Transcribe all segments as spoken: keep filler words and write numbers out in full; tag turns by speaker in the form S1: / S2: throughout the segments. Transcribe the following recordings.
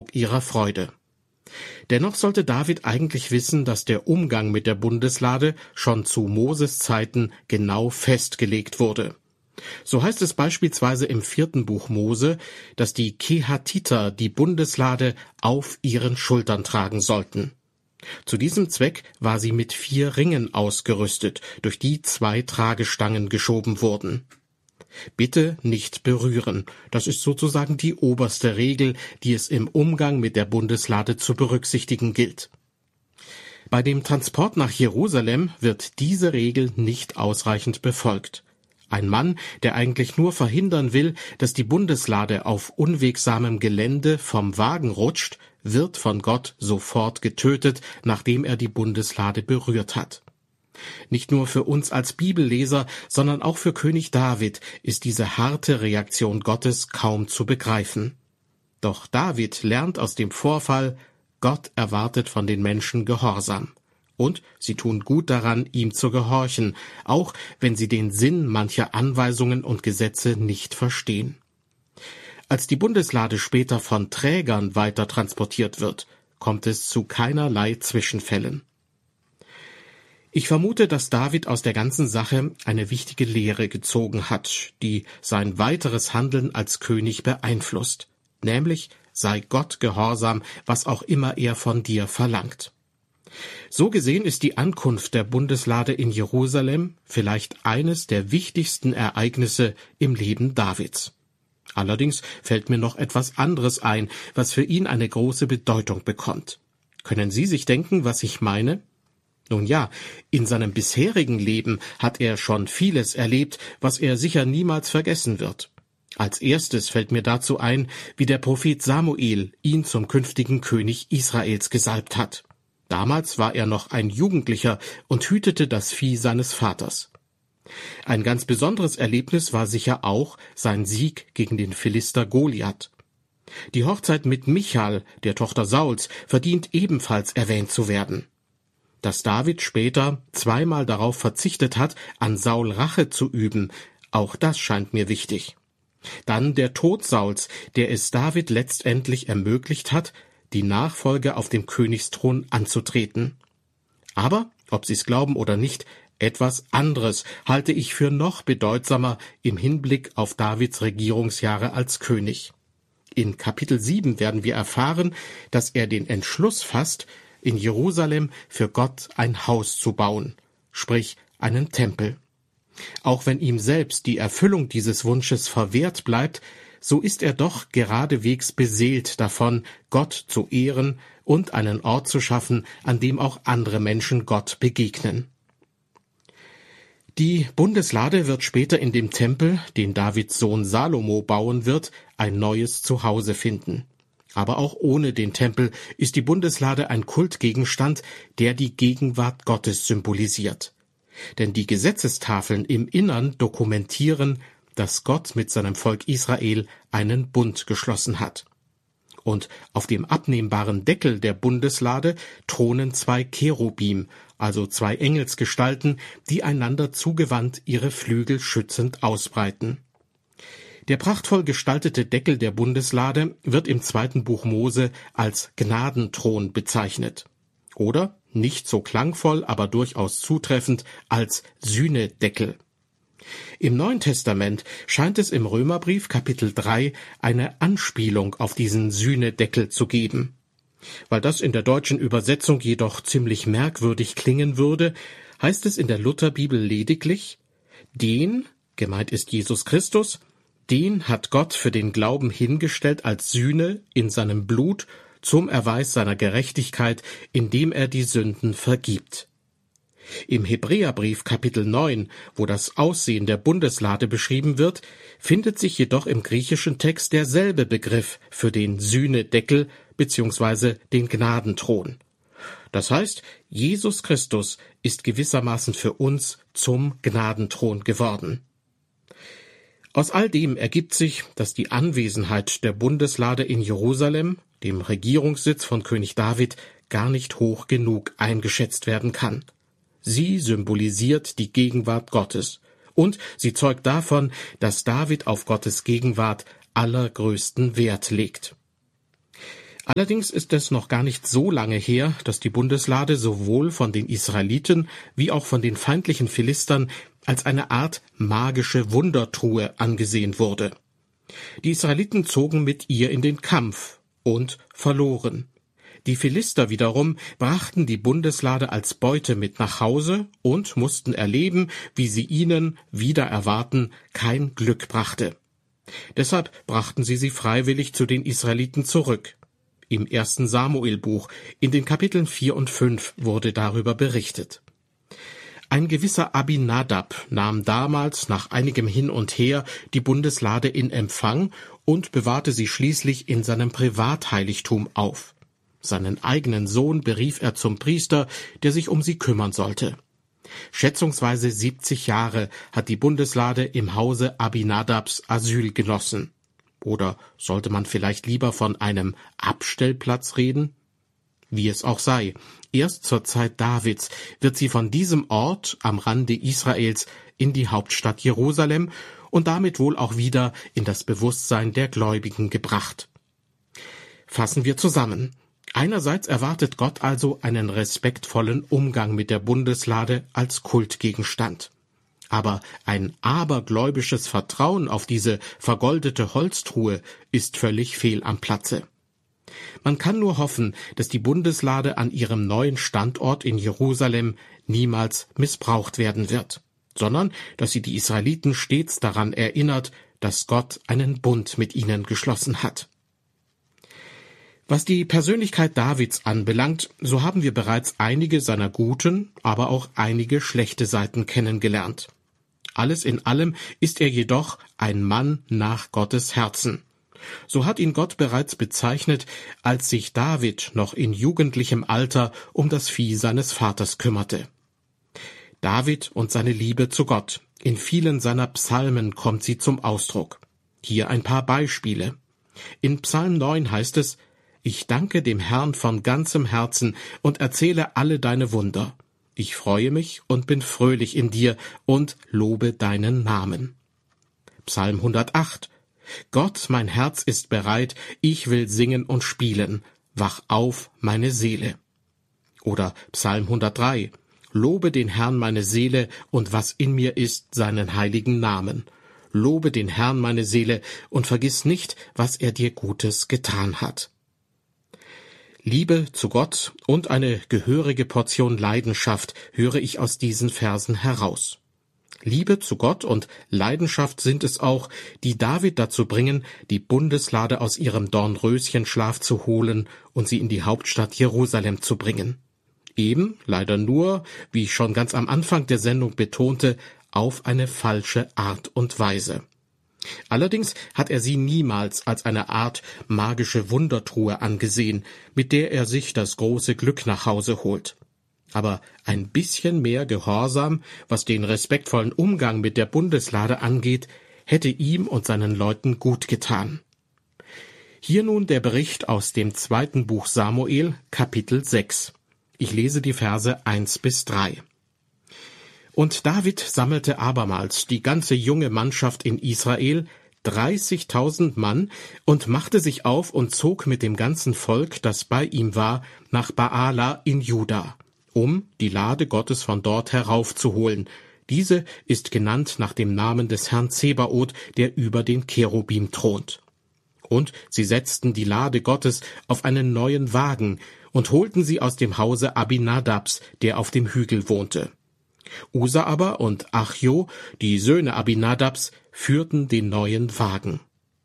S1: ihrer Freude. Dennoch sollte David eigentlich wissen, dass der Umgang mit der Bundeslade schon zu Moses Zeiten genau festgelegt wurde. So heißt es beispielsweise im vierten Buch Mose, dass die Kehatiter die Bundeslade auf ihren Schultern tragen sollten. Zu diesem Zweck war sie mit vier Ringen ausgerüstet, durch die zwei Tragestangen geschoben wurden. Bitte nicht berühren. Das ist sozusagen die oberste Regel, die es im Umgang mit der Bundeslade zu berücksichtigen gilt. Bei dem Transport nach Jerusalem wird diese Regel nicht ausreichend befolgt. Ein Mann, der eigentlich nur verhindern will, dass die Bundeslade auf unwegsamem Gelände vom Wagen rutscht, wird von Gott sofort getötet, nachdem er die Bundeslade berührt hat. Nicht nur für uns als Bibelleser, sondern auch für König David ist diese harte Reaktion Gottes kaum zu begreifen. Doch David lernt aus dem Vorfall, Gott erwartet von den Menschen Gehorsam. Und sie tun gut daran, ihm zu gehorchen, auch wenn sie den Sinn mancher Anweisungen und Gesetze nicht verstehen. Als die Bundeslade später von Trägern weiter transportiert wird, kommt es zu keinerlei Zwischenfällen. Ich vermute, dass David aus der ganzen Sache eine wichtige Lehre gezogen hat, die sein weiteres Handeln als König beeinflusst, nämlich sei Gott gehorsam, was auch immer er von dir verlangt. So gesehen ist die Ankunft der Bundeslade in Jerusalem vielleicht eines der wichtigsten Ereignisse im Leben Davids. Allerdings fällt mir noch etwas anderes ein, was für ihn eine große Bedeutung bekommt. Können Sie sich denken, was ich meine? Nun ja, in seinem bisherigen Leben hat er schon vieles erlebt, was er sicher niemals vergessen wird. Als erstes fällt mir dazu ein, wie der Prophet Samuel ihn zum künftigen König Israels gesalbt hat. Damals war er noch ein Jugendlicher und hütete das Vieh seines Vaters. Ein ganz besonderes Erlebnis war sicher auch sein Sieg gegen den Philister Goliath. Die Hochzeit mit Michal, der Tochter Sauls, verdient ebenfalls erwähnt zu werden. Dass David später zweimal darauf verzichtet hat, an Saul Rache zu üben, auch das scheint mir wichtig. Dann der Tod Sauls, der es David letztendlich ermöglicht hat, die Nachfolge auf dem Königsthron anzutreten. Aber, ob Sie es glauben oder nicht, etwas anderes halte ich für noch bedeutsamer im Hinblick auf Davids Regierungsjahre als König. In Kapitel sieben werden wir erfahren, dass er den Entschluss fasst, in Jerusalem für Gott ein Haus zu bauen, sprich einen Tempel. Auch wenn ihm selbst die Erfüllung dieses Wunsches verwehrt bleibt, so ist er doch geradewegs beseelt davon, Gott zu ehren und einen Ort zu schaffen, an dem auch andere Menschen Gott begegnen. Die Bundeslade wird später in dem Tempel, den Davids Sohn Salomo bauen wird, ein neues Zuhause finden. Aber auch ohne den Tempel ist die Bundeslade ein Kultgegenstand, der die Gegenwart Gottes symbolisiert. Denn die Gesetzestafeln im Innern dokumentieren, dass Gott mit seinem Volk Israel einen Bund geschlossen hat. Und auf dem abnehmbaren Deckel der Bundeslade thronen zwei Cherubim, also zwei Engelsgestalten, die einander zugewandt ihre Flügel schützend ausbreiten. Der prachtvoll gestaltete Deckel der Bundeslade wird im zweiten Buch Mose als Gnadenthron bezeichnet. Oder, nicht so klangvoll, aber durchaus zutreffend, als Sühnedeckel. Im Neuen Testament scheint es im Römerbrief Kapitel drei eine Anspielung auf diesen Sühnedeckel zu geben. Weil das in der deutschen Übersetzung jedoch ziemlich merkwürdig klingen würde, heißt es in der Lutherbibel lediglich, den, gemeint ist Jesus Christus, den hat Gott für den Glauben hingestellt als Sühne in seinem Blut zum Erweis seiner Gerechtigkeit, indem er die Sünden vergibt. Im Hebräerbrief Kapitel neun, wo das Aussehen der Bundeslade beschrieben wird, findet sich jedoch im griechischen Text derselbe Begriff für den Sühnedeckel bzw. den Gnadenthron. Das heißt, Jesus Christus ist gewissermaßen für uns zum Gnadenthron geworden. Aus all dem ergibt sich, dass die Anwesenheit der Bundeslade in Jerusalem, dem Regierungssitz von König David, gar nicht hoch genug eingeschätzt werden kann. Sie symbolisiert die Gegenwart Gottes und sie zeugt davon, dass David auf Gottes Gegenwart allergrößten Wert legt. Allerdings ist es noch gar nicht so lange her, dass die Bundeslade sowohl von den Israeliten wie auch von den feindlichen Philistern als eine Art magische Wundertruhe angesehen wurde. Die Israeliten zogen mit ihr in den Kampf und verloren. Die Philister wiederum brachten die Bundeslade als Beute mit nach Hause und mussten erleben, wie sie ihnen, wider Erwarten, kein Glück brachte. Deshalb brachten sie sie freiwillig zu den Israeliten zurück. Im ersten Samuelbuch, in den Kapiteln vier und fünf, wurde darüber berichtet. Ein gewisser Abinadab nahm damals nach einigem Hin und Her die Bundeslade in Empfang und bewahrte sie schließlich in seinem Privatheiligtum auf. Seinen eigenen Sohn berief er zum Priester, der sich um sie kümmern sollte. Schätzungsweise siebzig Jahre hat die Bundeslade im Hause Abinadabs Asyl genossen. Oder sollte man vielleicht lieber von einem Abstellplatz reden? Wie es auch sei, erst zur Zeit Davids wird sie von diesem Ort am Rande Israels in die Hauptstadt Jerusalem und damit wohl auch wieder in das Bewusstsein der Gläubigen gebracht. Fassen wir zusammen. Einerseits erwartet Gott also einen respektvollen Umgang mit der Bundeslade als Kultgegenstand. Aber ein abergläubisches Vertrauen auf diese vergoldete Holztruhe ist völlig fehl am Platze. Man kann nur hoffen, dass die Bundeslade an ihrem neuen Standort in Jerusalem niemals missbraucht werden wird, sondern dass sie die Israeliten stets daran erinnert, dass Gott einen Bund mit ihnen geschlossen hat. Was die Persönlichkeit Davids anbelangt, so haben wir bereits einige seiner guten, aber auch einige schlechte Seiten kennengelernt. Alles in allem ist er jedoch ein Mann nach Gottes Herzen. So hat ihn Gott bereits bezeichnet, als sich David noch in jugendlichem Alter um das Vieh seines Vaters kümmerte. David und seine Liebe zu Gott. In vielen seiner Psalmen kommt sie zum Ausdruck. Hier ein paar Beispiele. In Psalm neun heißt es: Ich danke dem Herrn von ganzem Herzen und erzähle alle deine Wunder. Ich freue mich und bin fröhlich in dir und lobe deinen Namen. Psalm hundertacht. Gott, mein Herz ist bereit, ich will singen und spielen. Wach auf, meine Seele. Oder Psalm hundertdrei. Lobe den Herrn meine Seele und was in mir ist, seinen heiligen Namen. Lobe den Herrn meine Seele und vergiss nicht, was er dir Gutes getan hat. Liebe zu Gott und eine gehörige Portion Leidenschaft höre ich aus diesen Versen heraus. Liebe zu Gott und Leidenschaft sind es auch, die David dazu bringen, die Bundeslade aus ihrem Dornröschenschlaf zu holen und sie in die Hauptstadt Jerusalem zu bringen. Eben, leider nur, wie ich schon ganz am Anfang der Sendung betonte, auf eine falsche Art und Weise. Allerdings hat er sie niemals als eine Art magische Wundertruhe angesehen, mit der er sich das große Glück nach Hause holt. Aber ein bisschen mehr Gehorsam, was den respektvollen Umgang mit der Bundeslade angeht, hätte ihm und seinen Leuten gut getan. Hier nun der Bericht aus dem zweiten Buch Samuel, Kapitel sechs. Ich lese die Verse eins bis drei. Und David sammelte abermals die ganze junge Mannschaft in Israel, dreißigtausend Mann, und machte sich auf und zog mit dem ganzen Volk, das bei ihm war, nach Baala in Juda, um die Lade Gottes von dort heraufzuholen. Diese ist genannt nach dem Namen des Herrn Zebaoth, der über den Cherubim thront. Und sie setzten die Lade Gottes auf einen neuen Wagen und holten sie aus dem Hause Abinadabs, der auf dem Hügel wohnte. Usa aber und Achjo, die Söhne Abinadabs, führten den neuen Wagen.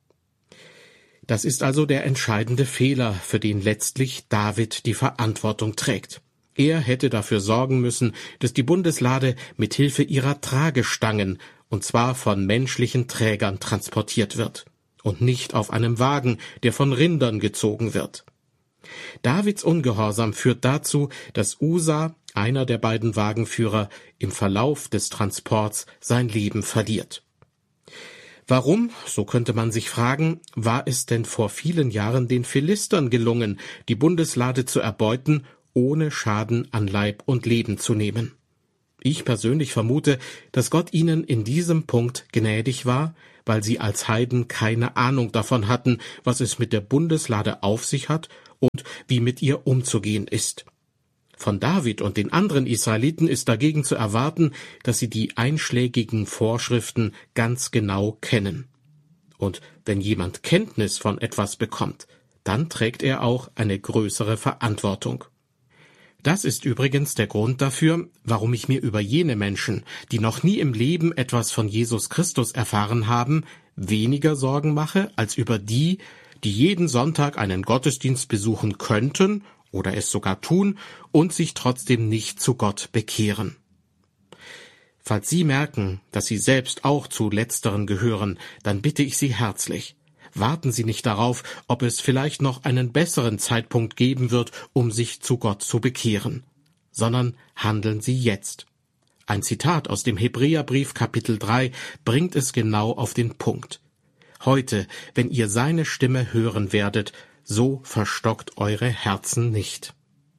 S1: Das ist also der entscheidende Fehler, für den letztlich David die Verantwortung trägt. Er hätte dafür sorgen müssen, dass die Bundeslade mit Hilfe ihrer Tragestangen, und zwar von menschlichen Trägern, transportiert wird und nicht auf einem Wagen, der von Rindern gezogen wird. Davids Ungehorsam führt dazu, dass Usa, einer der beiden Wagenführer, im Verlauf des Transports sein Leben verliert. Warum, so könnte man sich fragen, war es denn vor vielen Jahren den Philistern gelungen, die Bundeslade zu erbeuten, ohne Schaden an Leib und Leben zu nehmen? Ich persönlich vermute, dass Gott ihnen in diesem Punkt gnädig war, weil sie als Heiden keine Ahnung davon hatten, was es mit der Bundeslade auf sich hat und wie mit ihr umzugehen ist. Von David und den anderen Israeliten ist dagegen zu erwarten, dass sie die einschlägigen Vorschriften ganz genau kennen. Und wenn jemand Kenntnis von etwas bekommt, dann trägt er auch eine größere Verantwortung. Das ist übrigens der Grund dafür, warum ich mir über jene Menschen, die noch nie im Leben etwas von Jesus Christus erfahren haben, weniger Sorgen mache, als über die, die jeden Sonntag einen Gottesdienst besuchen könnten oder es sogar tun und sich trotzdem nicht zu Gott bekehren. Falls Sie merken, dass Sie selbst auch zu Letzteren gehören, dann bitte ich Sie herzlich, warten Sie nicht darauf, ob es vielleicht noch einen besseren Zeitpunkt geben wird, um sich zu Gott zu bekehren, sondern handeln Sie jetzt. Ein Zitat aus dem Hebräerbrief Kapitel drei bringt es genau auf den Punkt. Heute, wenn ihr seine Stimme hören werdet, so verstockt eure Herzen nicht.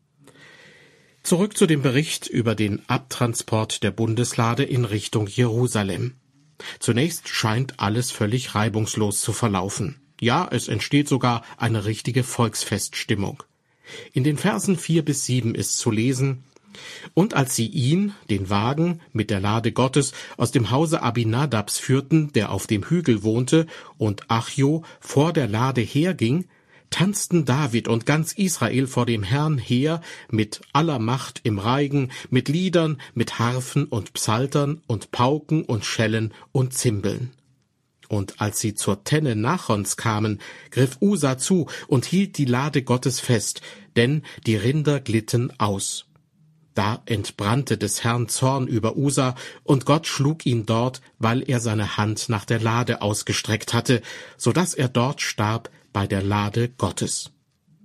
S1: Zurück zu dem Bericht über den Abtransport der Bundeslade in Richtung Jerusalem. Zunächst scheint alles völlig reibungslos zu verlaufen. Ja, es entsteht sogar eine richtige Volksfeststimmung. In den Versen vier bis sieben ist zu lesen: Und als sie ihn, den Wagen, mit der Lade Gottes aus dem Hause Abinadabs führten, der auf dem Hügel wohnte, und Achjo vor der Lade herging, tanzten David und ganz Israel vor dem Herrn her mit aller Macht im Reigen, mit Liedern, mit Harfen und Psaltern und Pauken und Schellen und Zimbeln. Und als sie zur Tenne Nachons kamen, griff Usa zu und hielt die Lade Gottes fest, denn die Rinder glitten aus. Da entbrannte des Herrn Zorn über Usa, und Gott schlug ihn dort, weil er seine Hand nach der Lade ausgestreckt hatte, so dass er dort starb bei der Lade Gottes.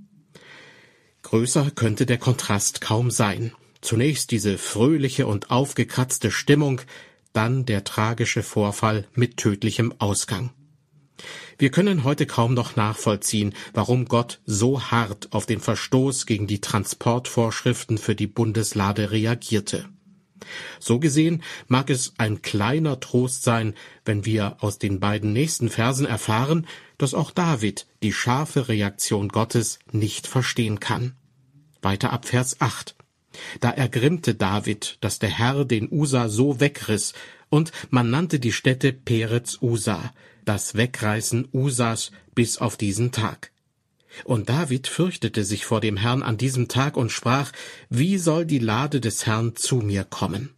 S1: Größer könnte der Kontrast kaum sein. Zunächst diese fröhliche und aufgekratzte Stimmung, dann der tragische Vorfall mit tödlichem Ausgang. Wir können heute kaum noch nachvollziehen, warum Gott so hart auf den Verstoß gegen die Transportvorschriften für die Bundeslade reagierte. So gesehen mag es ein kleiner Trost sein, wenn wir aus den beiden nächsten Versen erfahren, dass auch David die scharfe Reaktion Gottes nicht verstehen kann. Weiter ab Vers acht. Da ergrimmte David, dass der Herr den Usa so wegriss, und man nannte die Stätte Perez Usa, das Wegreißen Usas bis auf diesen Tag. Und David fürchtete sich vor dem Herrn an diesem Tag und sprach: Wie soll die Lade des Herrn zu mir kommen?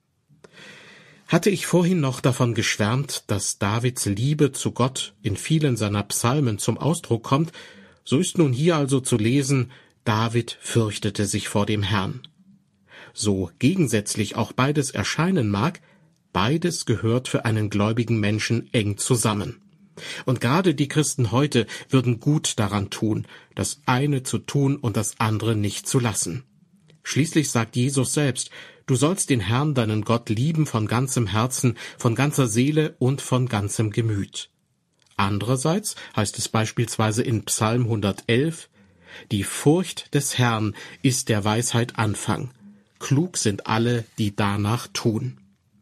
S1: Hatte ich vorhin noch davon geschwärmt, dass Davids Liebe zu Gott in vielen seiner Psalmen zum Ausdruck kommt, so ist nun hier also zu lesen: David fürchtete sich vor dem Herrn. So gegensätzlich auch beides erscheinen mag, beides gehört für einen gläubigen Menschen eng zusammen. Und gerade die Christen heute würden gut daran tun, das eine zu tun und das andere nicht zu lassen. Schließlich sagt Jesus selbst: Du sollst den Herrn, deinen Gott, lieben von ganzem Herzen, von ganzer Seele und von ganzem Gemüt. Andererseits heißt es beispielsweise in Psalm hundertelf: Die Furcht des Herrn ist der Weisheit Anfang. Klug sind alle, die danach tun.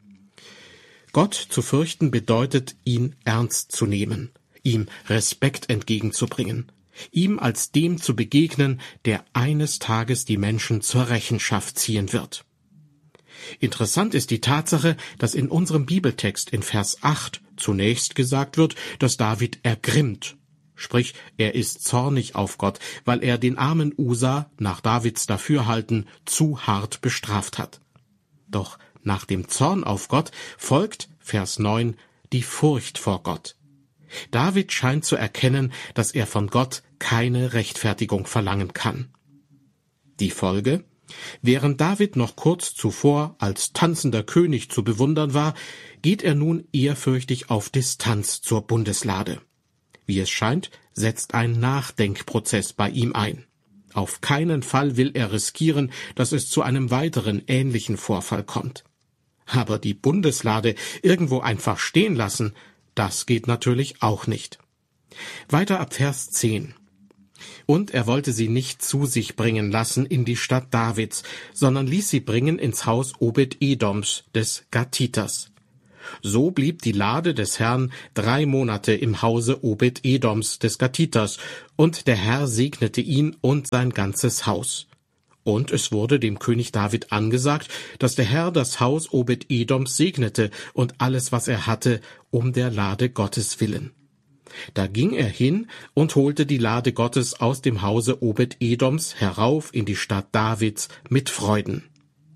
S1: Gott zu fürchten bedeutet, ihn ernst zu nehmen, ihm Respekt entgegenzubringen, ihm als dem zu begegnen, der eines Tages die Menschen zur Rechenschaft ziehen wird. Interessant ist die Tatsache, dass in unserem Bibeltext in Vers acht zunächst gesagt wird, dass David ergrimmt, sprich, er ist zornig auf Gott, weil er den armen Usa nach Davids Dafürhalten zu hart bestraft hat. Doch nach dem Zorn auf Gott folgt, Vers neun, die Furcht vor Gott. David scheint zu erkennen, dass er von Gott keine Rechtfertigung verlangen kann. Die Folge? Während David noch kurz zuvor als tanzender König zu bewundern war, geht er nun ehrfürchtig auf Distanz zur Bundeslade. Wie es scheint, setzt ein Nachdenkprozess bei ihm ein. Auf keinen Fall will er riskieren, dass es zu einem weiteren ähnlichen Vorfall kommt. Aber die Bundeslade irgendwo einfach stehen lassen, das geht natürlich auch nicht. Weiter ab Vers zehn. Und er wollte sie nicht zu sich bringen lassen in die Stadt Davids, sondern ließ sie bringen ins Haus Obed-Edoms, des Gatiters. So blieb die Lade des Herrn drei Monate im Hause Obed-Edoms des Gatiters, und der Herr segnete ihn und sein ganzes Haus. Und es wurde dem König David angesagt, dass der Herr das Haus Obed-Edoms segnete und alles, was er hatte, um der Lade Gottes willen. Da ging er hin und holte die Lade Gottes aus dem Hause Obed-Edoms herauf in die Stadt Davids mit Freuden.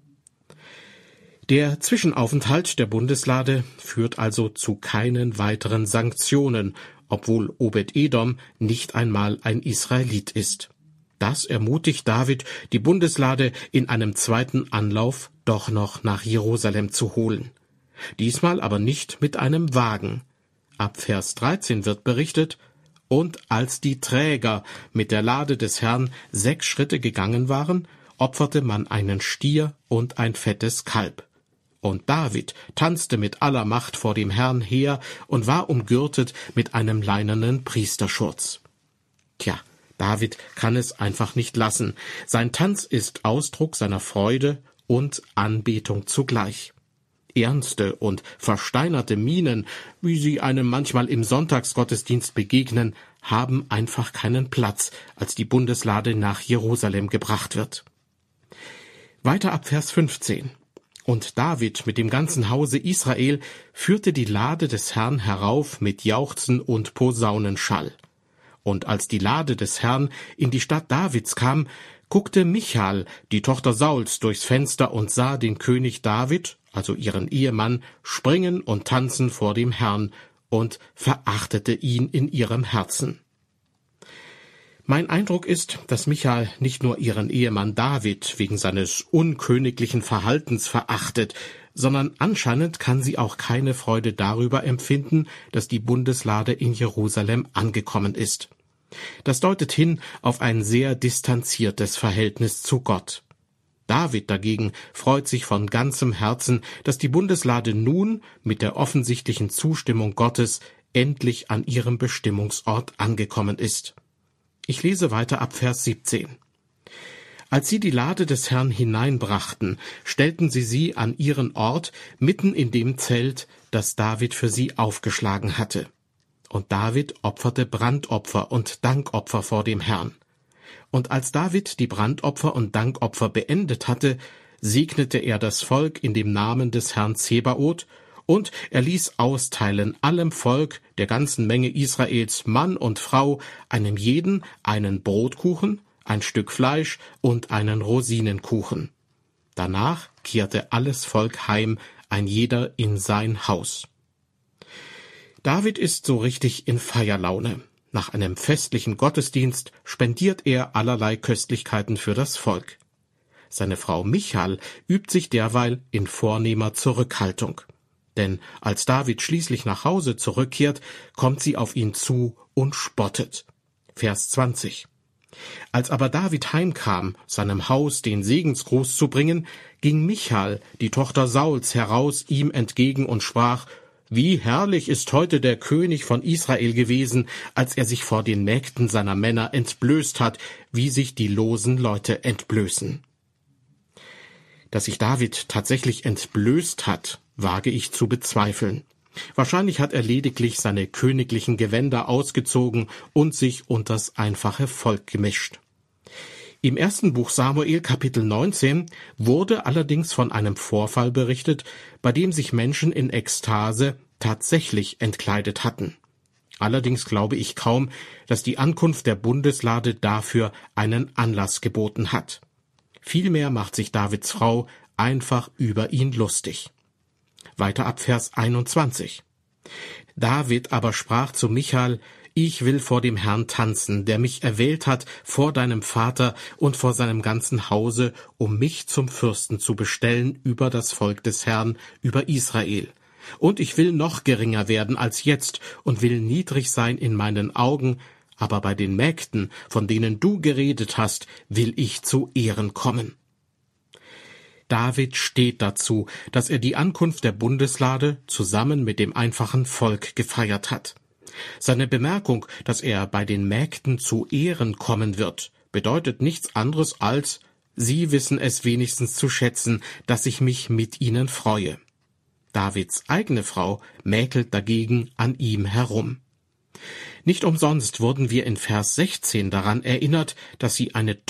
S1: Der Zwischenaufenthalt der Bundeslade führt also zu keinen weiteren Sanktionen, obwohl Obed-Edom nicht einmal ein Israelit ist. Das ermutigt David, die Bundeslade in einem zweiten Anlauf doch noch nach Jerusalem zu holen. Diesmal aber nicht mit einem Wagen. Ab Vers dreizehn wird berichtet: Und als die Träger mit der Lade des Herrn sechs Schritte gegangen waren, opferte man einen Stier und ein fettes Kalb. Und David tanzte mit aller Macht vor dem Herrn her und war umgürtet mit einem leinenen Priesterschurz. Tja, David kann es einfach nicht lassen. Sein Tanz ist Ausdruck seiner Freude und Anbetung zugleich. Ernste und versteinerte Mienen, wie sie einem manchmal im Sonntagsgottesdienst begegnen, haben einfach keinen Platz, als die Bundeslade nach Jerusalem gebracht wird. Weiter ab Vers fünfzehn. Und David mit dem ganzen Hause Israel führte die Lade des Herrn herauf mit Jauchzen und Posaunenschall. Und als die Lade des Herrn in die Stadt Davids kam, guckte Michal, die Tochter Sauls, durchs Fenster und sah den König David, also ihren Ehemann, springen und tanzen vor dem Herrn und verachtete ihn in ihrem Herzen. Mein Eindruck ist, dass Michal nicht nur ihren Ehemann David wegen seines unköniglichen Verhaltens verachtet, sondern anscheinend kann sie auch keine Freude darüber empfinden, dass die Bundeslade in Jerusalem angekommen ist. Das deutet hin auf ein sehr distanziertes Verhältnis zu Gott. David dagegen freut sich von ganzem Herzen, dass die Bundeslade nun mit der offensichtlichen Zustimmung Gottes endlich an ihrem Bestimmungsort angekommen ist. Ich lese weiter ab Vers siebzehn. Als sie die Lade des Herrn hineinbrachten, stellten sie sie an ihren Ort mitten in dem Zelt, das David für sie aufgeschlagen hatte. Und David opferte Brandopfer und Dankopfer vor dem Herrn. Und als David die Brandopfer und Dankopfer beendet hatte, segnete er das Volk in dem Namen des Herrn Zebaoth, und er ließ austeilen allem Volk, der ganzen Menge Israels, Mann und Frau, einem jeden einen Brotkuchen, ein Stück Fleisch und einen Rosinenkuchen. Danach kehrte alles Volk heim, ein jeder in sein Haus. David ist so richtig in Feierlaune. Nach einem festlichen Gottesdienst spendiert er allerlei Köstlichkeiten für das Volk. Seine Frau Michal übt sich derweil in vornehmer Zurückhaltung. Denn als David schließlich nach Hause zurückkehrt, kommt sie auf ihn zu und spottet. Vers zwanzig. Als aber David heimkam, seinem Haus den Segensgruß zu bringen, ging Michal, die Tochter Sauls, heraus ihm entgegen und sprach: Wie herrlich ist heute der König von Israel gewesen, als er sich vor den Mägden seiner Männer entblößt hat, wie sich die losen Leute entblößen. Dass sich David tatsächlich entblößt hat, wage ich zu bezweifeln. Wahrscheinlich hat er lediglich seine königlichen Gewänder ausgezogen und sich unters einfache Volk gemischt. Im ersten Buch Samuel, Kapitel neunzehn, wurde allerdings von einem Vorfall berichtet, bei dem sich Menschen in Ekstase tatsächlich entkleidet hatten. Allerdings glaube ich kaum, dass die Ankunft der Bundeslade dafür einen Anlass geboten hat. Vielmehr macht sich Davids Frau einfach über ihn lustig. Weiter ab Vers einundzwanzig. David aber sprach zu Michal: Ich will vor dem Herrn tanzen, der mich erwählt hat vor deinem Vater und vor seinem ganzen Hause, um mich zum Fürsten zu bestellen über das Volk des Herrn, über Israel. Und ich will noch geringer werden als jetzt und will niedrig sein in meinen Augen, aber bei den Mägden, von denen du geredet hast, will ich zu Ehren kommen. David steht dazu, dass er die Ankunft der Bundeslade zusammen mit dem einfachen Volk gefeiert hat. Seine Bemerkung, dass er bei den Mägden zu Ehren kommen wird, bedeutet nichts anderes als: Sie wissen es wenigstens zu schätzen, dass ich mich mit ihnen freue. Davids eigene Frau mäkelt dagegen an ihm herum. Nicht umsonst wurden wir in Vers sechzehn daran erinnert, dass sie eine